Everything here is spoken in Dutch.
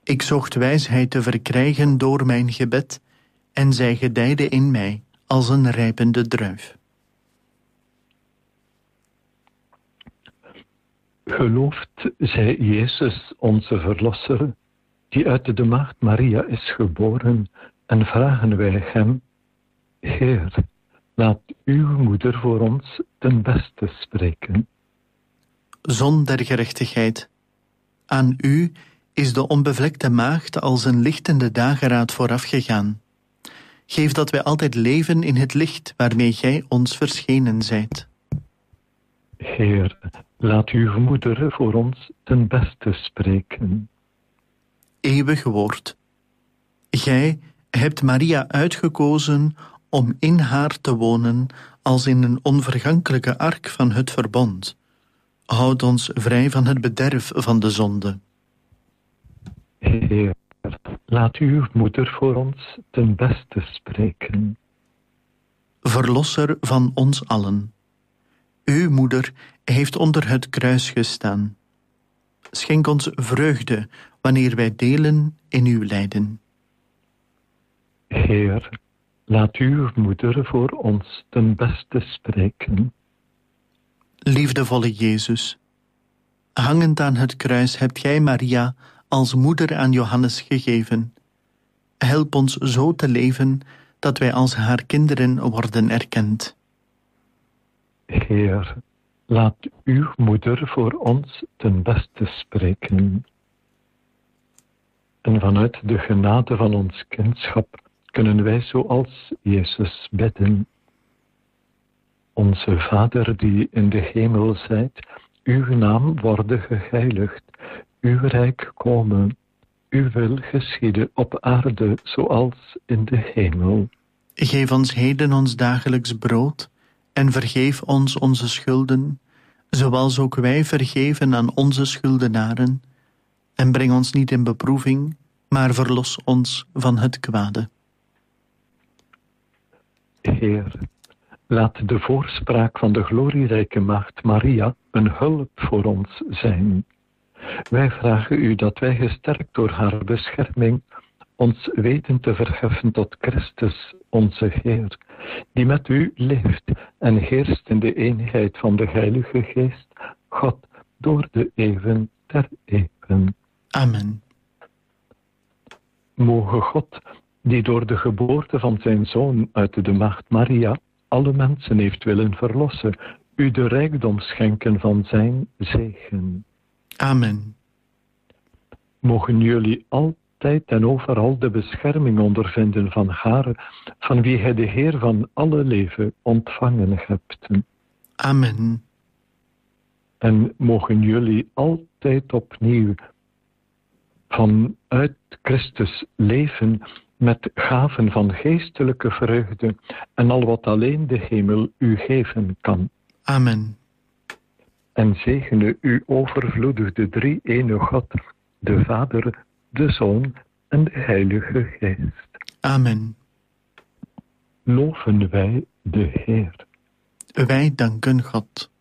Ik zocht wijsheid te verkrijgen door mijn gebed, en zij gedijde in mij als een rijpende druif. Gelooft zij Jezus, onze Verlosser, die uit de maagd Maria is geboren, en vragen wij hem: Heer, laat uw moeder voor ons ten beste spreken. Zon der gerechtigheid, aan u is de onbevlekte maagd als een lichtende dageraad voorafgegaan. Geef dat wij altijd leven in het licht waarmee gij ons verschenen zijt. Heer, laat uw moeder voor ons ten beste spreken. Eeuwig woord. Gij hebt Maria uitgekozen om in haar te wonen als in een onvergankelijke ark van het verbond. Houd ons vrij van het bederf van de zonde. Heer, laat uw moeder voor ons ten beste spreken. Verlosser van ons allen. Uw moeder heeft onder het kruis gestaan. Schenk ons vreugde wanneer wij delen in uw lijden. Heer, laat uw moeder voor ons ten beste spreken. Liefdevolle Jezus, hangend aan het kruis hebt gij Maria als moeder aan Johannes gegeven. Help ons zo te leven dat wij als haar kinderen worden erkend. Heer, laat uw moeder voor ons ten beste spreken. En vanuit de genade van ons kindschap kunnen wij zoals Jezus bidden. Onze Vader die in de hemel zijt, uw naam worden geheiligd, uw rijk komen, uw wil geschieden op aarde zoals in de hemel. Geef ons heden ons dagelijks brood en vergeef ons onze schulden, zoals ook wij vergeven aan onze schuldenaren. En breng ons niet in beproeving, maar verlos ons van het kwade. Heer, laat de voorspraak van de glorierijke maagd Maria een hulp voor ons zijn. Wij vragen u dat wij gesterkt door haar bescherming ons weten te verheffen tot Christus, onze Heer, die met u leeft en heerst in de eenheid van de Heilige Geest, God, door de eeuwen der eeuwen. Amen. Moge God, die door de geboorte van zijn Zoon uit de maagd Maria alle mensen heeft willen verlossen, u de rijkdom schenken van zijn zegen. Amen. Mogen jullie altijd en overal de bescherming ondervinden van haar, van wie gij de Heer van alle leven ontvangen hebt. Amen. En mogen jullie altijd opnieuw vanuit Christus leven met gaven van geestelijke vreugde en al wat alleen de hemel u geven kan. Amen. En zegene u overvloedig de drie-ene God, de Vader, de Zoon en de Heilige Geest. Amen. Loven wij de Heer. Wij danken God.